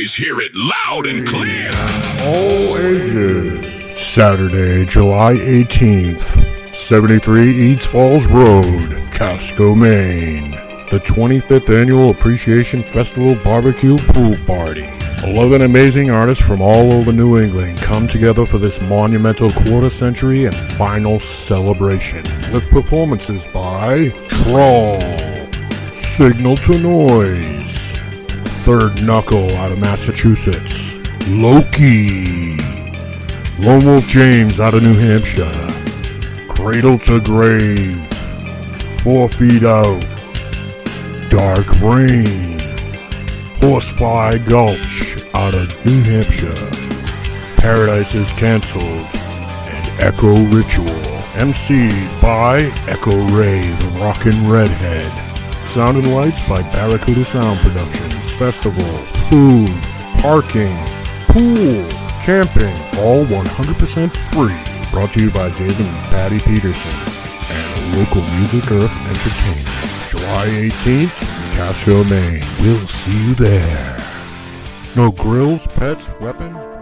always hear it loud and clear. All ages. Saturday, July 18th, 73 Eads Falls Road, Casco, Maine. The 25th Annual Appreciation Festival Barbecue Pool Party. 11 amazing artists from all over New England come together for this monumental quarter-century and final celebration, with performances by Crawl, Signal to Noise, Third Knuckle out of Massachusetts, Loki, Lone Wolf James out of New Hampshire, Cradle to Grave, 4 Feet Out, Dark Rain, Horsefly Gulch out of New Hampshire, Paradise is Cancelled, and Echo Ritual, emceed by Echo Ray, the Rockin' Redhead. Sound and lights by Barracuda Sound Productions. Festival, food, parking, pool, camping, all 100% free. Brought to you by Dave and Patty Peterson and Local Music Earth Entertainment. July 18th, Casco, Maine. We'll see you there. No grills, pets, weapons.